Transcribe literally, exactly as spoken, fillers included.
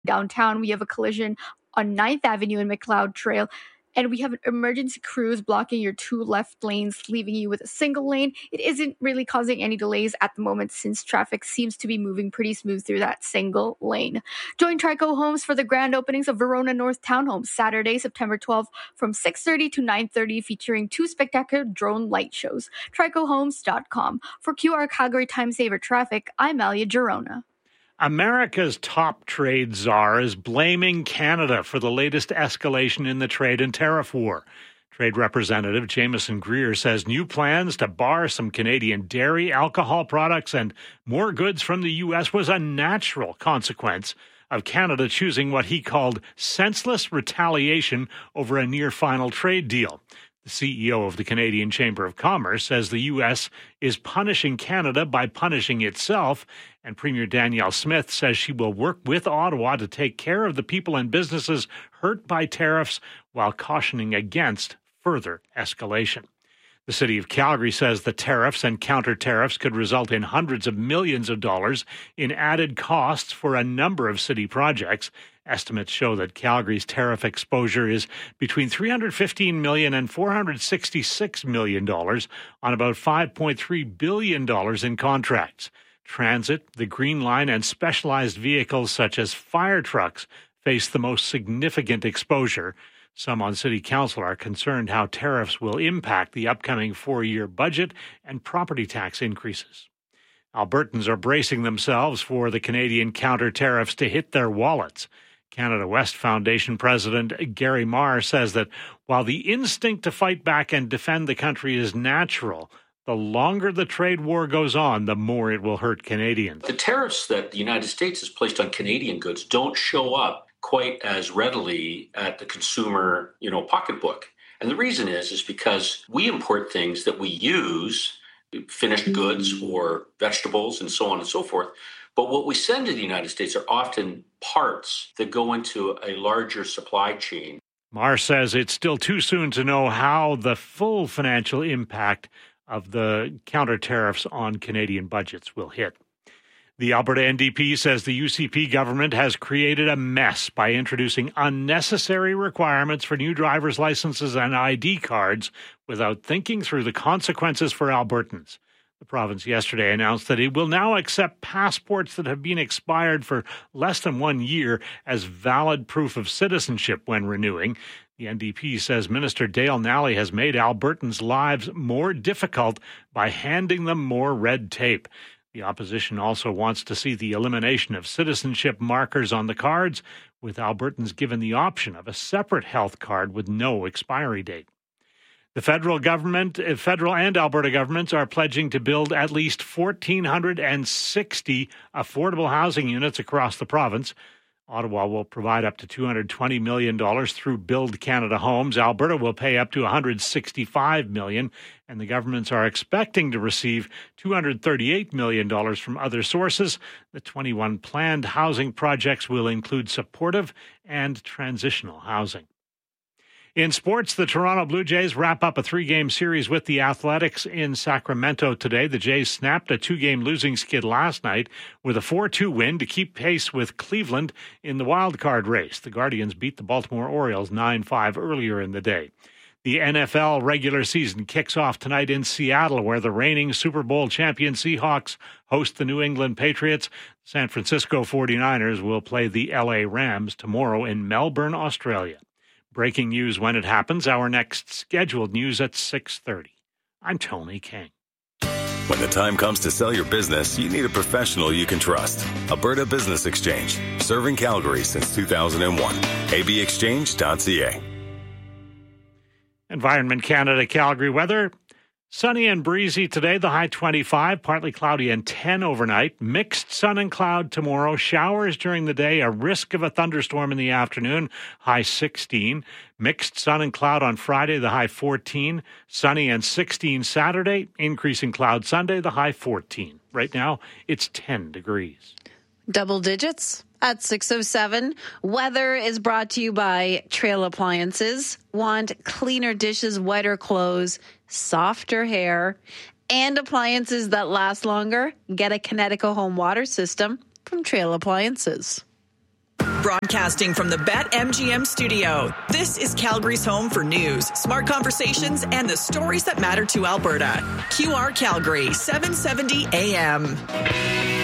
Downtown, we have a collision on ninth Avenue and McLeod Trail. And we have emergency crews blocking your two left lanes, leaving you with a single lane. It isn't really causing any delays at the moment since traffic seems to be moving pretty smooth through that single lane. Join Trico Homes for the grand openings of Verona North Townhomes Saturday, September twelfth from six thirty to nine thirty, featuring two spectacular drone light shows. Trico Homes dot com. For Q R Calgary Time Saver Traffic, I'm Alia Girona. America's top trade czar is blaming Canada for the latest escalation in the trade and tariff war. Trade Representative Jameson Greer says new plans to bar some Canadian dairy, alcohol products, and more goods from the U S was a natural consequence of Canada choosing what he called senseless retaliation over a near-final trade deal. The C E O of the Canadian Chamber of Commerce says the U S is punishing Canada by punishing itself, and Premier Danielle Smith says she will work with Ottawa to take care of the people and businesses hurt by tariffs while cautioning against further escalation. The City of Calgary says the tariffs and counter-tariffs could result in hundreds of millions of dollars in added costs for a number of city projects. Estimates show that Calgary's tariff exposure is between three hundred fifteen million dollars and four hundred sixty-six million dollars on about five point three billion dollars in contracts. Transit, the Green Line, and specialized vehicles such as fire trucks face the most significant exposure. Some on City Council are concerned how tariffs will impact the upcoming four-year budget and property tax increases. Albertans are bracing themselves for the Canadian counter-tariffs to hit their wallets. Canada West Foundation President Gary Marr says that while the instinct to fight back and defend the country is natural, the longer the trade war goes on, the more it will hurt Canadians. The tariffs that the United States has placed on Canadian goods don't show up quite as readily at the consumer, you know, pocketbook. And the reason is, is because we import things that we use, finished goods or vegetables and so on and so forth. But what we send to the United States are often parts that go into a larger supply chain. Marr says it's still too soon to know how the full financial impact of the counter tariffs on Canadian budgets will hit. The Alberta N D P says the U C P government has created a mess by introducing unnecessary requirements for new driver's licenses and I D cards without thinking through the consequences for Albertans. The province yesterday announced that it will now accept passports that have been expired for less than one year as valid proof of citizenship when renewing. The N D P says Minister Dale Nally has made Albertans' lives more difficult by handing them more red tape. The opposition also wants to see the elimination of citizenship markers on the cards, with Albertans given the option of a separate health card with no expiry date. The federal government, federal and Alberta governments are pledging to build at least one thousand four hundred sixty affordable housing units across the province. Ottawa will provide up to two hundred twenty million dollars through Build Canada Homes. Alberta will pay up to one hundred sixty-five million dollars, and the governments are expecting to receive two hundred thirty-eight million dollars from other sources. The twenty-one planned housing projects will include supportive and transitional housing. In sports, the Toronto Blue Jays wrap up a three-game series with the Athletics in Sacramento today. The Jays snapped a two-game losing skid last night with a four two win to keep pace with Cleveland in the wild-card race. The Guardians beat the Baltimore Orioles nine five earlier in the day. The N F L regular season kicks off tonight in Seattle, where the reigning Super Bowl champion Seahawks host the New England Patriots. San Francisco forty-niners will play the L A Rams tomorrow in Melbourne, Australia. Breaking news when it happens. Our next scheduled news at six thirty. I'm Tony King. When the time comes to sell your business, you need a professional you can trust. Alberta Business Exchange, serving Calgary since two thousand one. a b exchange dot c a. Environment Canada Calgary weather. Sunny and breezy today, the high twenty-five, partly cloudy and ten overnight. Mixed sun and cloud tomorrow. Showers during the day, a risk of a thunderstorm in the afternoon, high sixteen. Mixed sun and cloud on Friday, the high fourteen. Sunny and sixteen Saturday, increasing cloud Sunday, the high fourteen. Right now, it's ten degrees. Double digits at six oh seven. Weather is brought to you by Trail Appliances. Want cleaner dishes, whiter clothes, softer hair, and appliances that last longer? Get a Kinetico home water system from Trail Appliances. Broadcasting from the BetMGM studio, this is Calgary's home for news, smart conversations, and the stories that matter to Alberta. Q R Calgary, seven seventy A M.